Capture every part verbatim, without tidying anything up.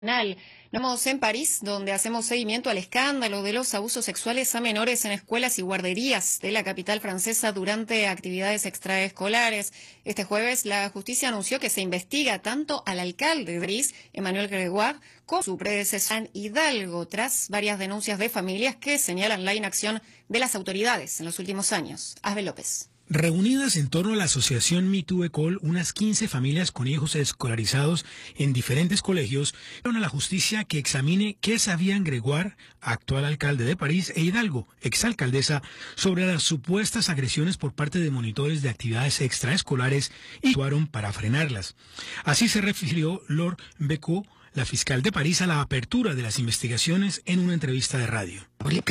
Estamos en París, donde hacemos seguimiento al escándalo de los abusos sexuales a menores en escuelas y guarderías de la capital francesa durante actividades extraescolares. Este jueves, la justicia anunció que se investiga tanto al alcalde de París, Emmanuel Grégoire, como su predecesor Anne Hidalgo, tras varias denuncias de familias que señalan la inacción de las autoridades en los últimos años. Asbel López. Reunidas en torno a la asociación Me Too École, unas quince familias con hijos escolarizados en diferentes colegios pidieron a la justicia que examine qué sabían Grégoire, actual alcalde de París, e Hidalgo, exalcaldesa, sobre las supuestas agresiones por parte de monitores de actividades extraescolares y actuaron para frenarlas. Así se refirió Laure Becot, la fiscal de París, a la apertura de las investigaciones en una entrevista de radio.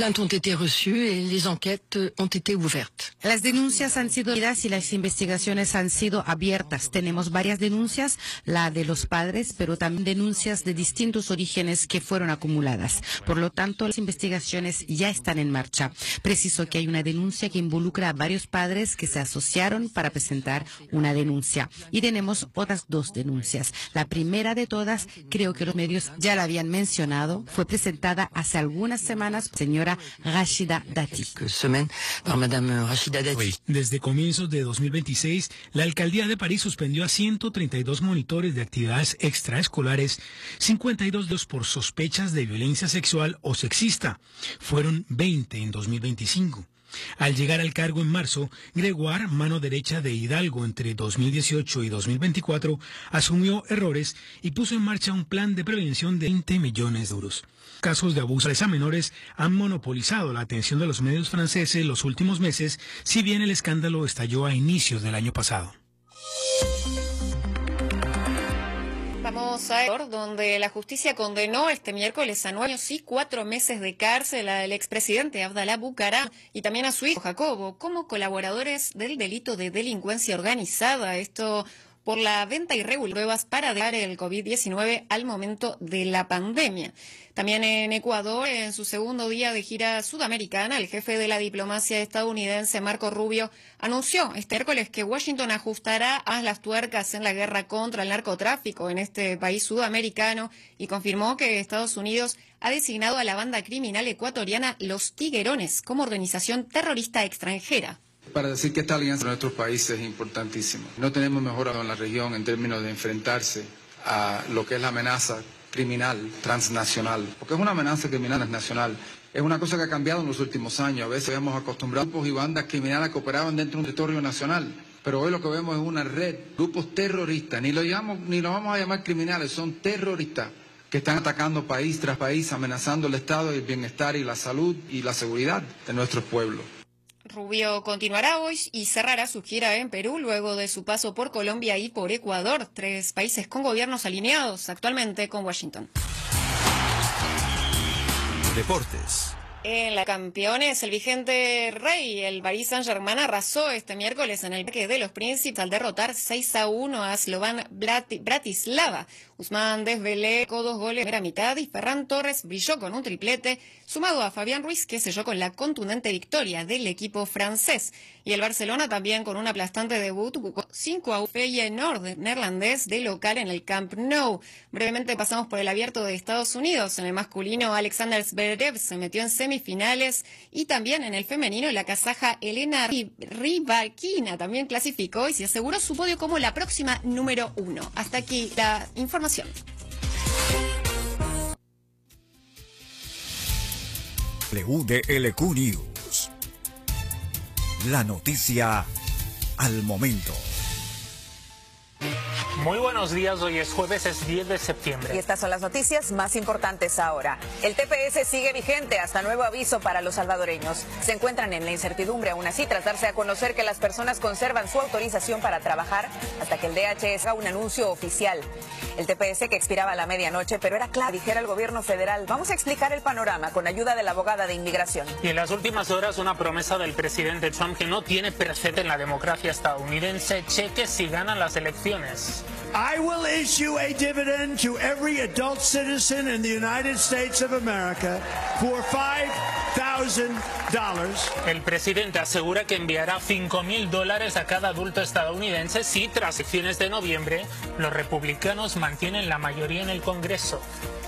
Las denuncias han sido oídas y las investigaciones han sido abiertas. Tenemos varias denuncias, la de los padres, pero también denuncias de distintos orígenes que fueron acumuladas. Por lo tanto, las investigaciones ya están en marcha. Preciso que hay una denuncia que involucra a varios padres que se asociaron para presentar una denuncia. Y tenemos otras dos denuncias. La primera de todas, creo que los medios ya la habían mencionado, fue presentada hace algunas semanas por la señora Rachida Dati. Desde comienzos de dos mil veintiséis, la alcaldía de París suspendió a ciento treinta y dos monitores de actividades extraescolares, cincuenta y dos de ellos por sospechas de violencia sexual o sexista. Fueron veinte en dos mil veinticinco. Al llegar al cargo en marzo, Grégoire, mano derecha de Hidalgo entre dos mil dieciocho y dos mil veinticuatro, asumió errores y puso en marcha un plan de prevención de veinte millones de euros. Casos de abusos a menores han monopolizado la atención de los medios franceses los últimos meses, si bien el escándalo estalló a inicios del año pasado. Vamos a Ecuador, donde la justicia condenó este miércoles a nueve años y cuatro meses de cárcel al expresidente Abdalá Bucaram y también a su hijo Jacobo como colaboradores del delito de delincuencia organizada. Esto por la venta irregular de pruebas para dar el COVID diecinueve al momento de la pandemia. También en Ecuador, en su segundo día de gira sudamericana, el jefe de la diplomacia estadounidense, Marco Rubio, anunció este miércoles que Washington ajustará a las tuercas en la guerra contra el narcotráfico en este país sudamericano y confirmó que Estados Unidos ha designado a la banda criminal ecuatoriana Los Tiguerones como organización terrorista extranjera. Para decir que esta alianza de nuestros países es importantísima. No tenemos mejor en la región en términos de enfrentarse a lo que es la amenaza criminal transnacional, porque es una amenaza criminal transnacional. Es una cosa que ha cambiado en los últimos años. A veces hemos acostumbrado a grupos y bandas criminales que operaban dentro de un territorio nacional, pero hoy lo que vemos es una red, grupos terroristas, ni lo llamamos, ni lo vamos a llamar criminales, son terroristas que están atacando país tras país, amenazando el estado, el bienestar y la salud y la seguridad de nuestros pueblos. Rubio continuará hoy y cerrará su gira en Perú luego de su paso por Colombia y por Ecuador, tres países con gobiernos alineados actualmente con Washington. Deportes. En la Campeones, el vigente rey, el Paris Saint-Germain, arrasó este miércoles en el Parque de los Príncipes al derrotar seis a uno a Slovan Bratislava. Ousmane Dembélé con dos goles en primera mitad y Ferran Torres brilló con un triplete, sumado a Fabián Ruiz, que selló con la contundente victoria del equipo francés. Y el Barcelona también con un aplastante debut, cinco a uno Feyenoord neerlandés de local en el Camp Nou. Brevemente pasamos por el Abierto de Estados Unidos. En el masculino, Alexander Zverev se metió en semifinales y también en el femenino, la kazaja Elena Rybakina también clasificó y se aseguró su podio como la próxima número uno. Hasta aquí la información. W D L Q News. La noticia al momento. Muy buenos días, hoy es jueves, es diez de septiembre. Y estas son las noticias más importantes ahora. El T P S sigue vigente hasta nuevo aviso para los salvadoreños. Se encuentran en la incertidumbre aún así tras darse a conocer que las personas conservan su autorización para trabajar hasta que el D H S haga un anuncio oficial. El T P S que expiraba a la medianoche, pero era claro, dijera el gobierno federal. Vamos a explicar el panorama con ayuda de la abogada de inmigración. Y en las últimas horas una promesa del presidente Trump que no tiene precedente en la democracia estadounidense, cheque si ganan las elecciones. I will issue a dividend to every adult citizen in the United States of America for five thousand dollars. El presidente asegura que enviará cinco mil dólares a cada adulto estadounidense si tras elecciones de noviembre los republicanos mantienen la mayoría en el Congreso.